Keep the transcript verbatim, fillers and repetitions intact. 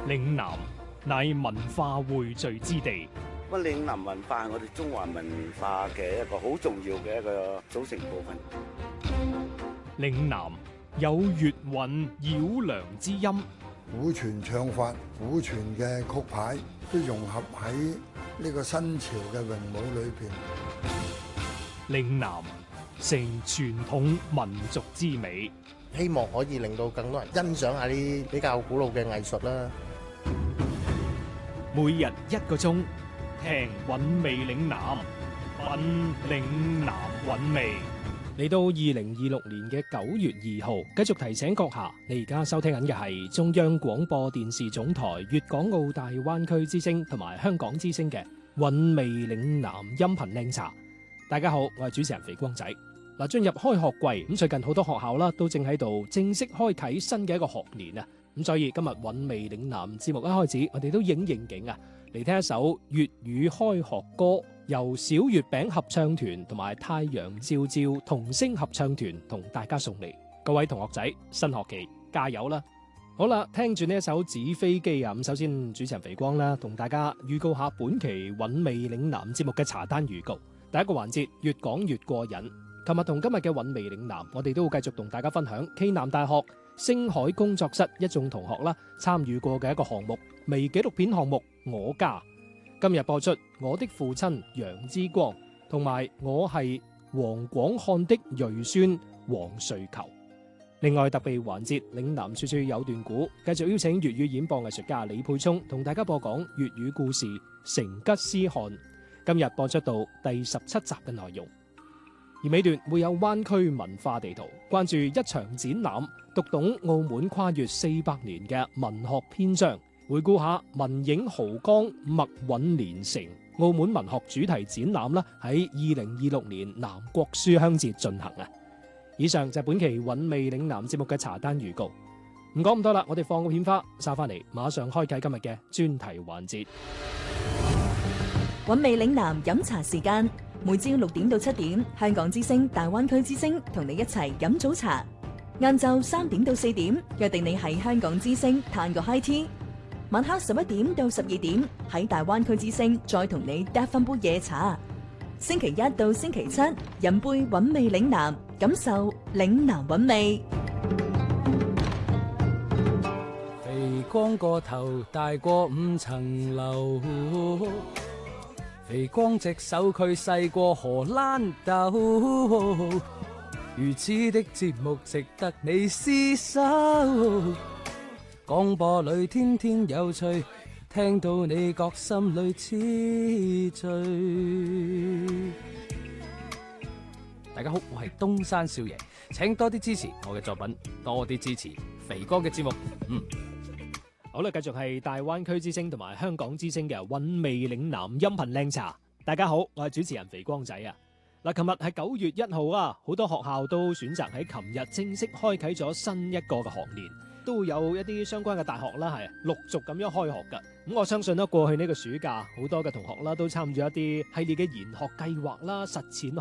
嶺南乃文化匯聚之地， 乜嶺南文化係我哋中華文化嘅一個好重要嘅一個組成部分。 嶺南有粵韻繞梁之音， 古傳唱法、古傳嘅曲牌都融合喺呢個新潮嘅詠舞裏邊。 嶺南成傳統民族之美， 希望可以令到更多人欣賞下啲比較古老嘅藝術啦。 每日一個鐘，聽韻味嶺南，品嶺南韻味。嚟到二零二六年嘅九月二號，繼續提醒閣下，你而家收聽緊嘅係中央廣播電視總台粵港澳大灣區之聲同埋香港之聲嘅韻味嶺南音頻靚茶。大家好，我係主持人肥光仔。嗱，進入開學季，咁最近好多學校啦都正喺度正式開啟新嘅一個學年啊。咁所以今日韻味嶺南節目一開始，我哋都應應景啊，嚟聽一首粵語開學歌，由小月餅合唱團同埋太陽照照童聲合唱團同大家送嚟。各位同學仔，新學期加油啦！好啦，聽住呢一首紙飛機啊，咁首先主持人肥光啦，同大家預告下本期韻味嶺南節目嘅茶單預告。第一個環節越講越過癮。琴日同今日嘅韻味嶺南，我哋都會繼續同大家分享暨南大學星海工作室一眾同學啦參與過嘅一個項目微紀錄片項目《我家》。今日播出我的父親楊之光，同埋我係黃廣漢的裔孫黃瑞球。另外特備環節嶺南處處有段古，繼續邀請粵語演播藝術家李沛聰同大家播講粵語故事《成吉思汗》。今日播出到第十七集嘅內容。而尾段會有灣區文化地圖，關注一場展覽，讀懂澳門跨越四百年嘅文學篇章，回顧下文影豪江墨韻連城澳門文學主題展覽啦，喺二零二六年南國書香節進行啊！以上就係本期韻味嶺南節目嘅茶單預告。唔講咁多啦，我哋放個片花，收翻嚟馬上開啟今日嘅專題環節。 韻味嶺南飲茶時間。每朝六點到七點，香港之聲、大灣區之聲同你一齊飲早茶。晏晝三點到四點，約定你喺香港之聲嘆個 high tea。晚黑十一點到十二點，喺大灣區之聲再同你搭翻杯夜茶。星期一到星期七，飲杯韻味嶺南，感受嶺南韻味。 肥光個頭大過五層樓。肥光隻手佢細過荷蘭豆，如此的節目值得你廝守。廣播裏天天有趣，聽到你覺心裏痴醉。大家好，我係東山少爺，請多啲支持我嘅作品，多啲支持肥光嘅節目。嗯。 好啦，繼續係大灣區之聲同埋香港之聲嘅韻味嶺南音頻靚茶。大家好，我係主持人肥光仔啊。嗱，琴日係九月一號啊，好多學校都選擇喺琴日正式開啟咗新一個嘅學年，都會有一啲相關嘅大學啦，係陸續咁樣開學噶。咁我相信咧，過去呢個暑假，好多嘅同學啦都參與一啲系列嘅研學計劃啦、實踐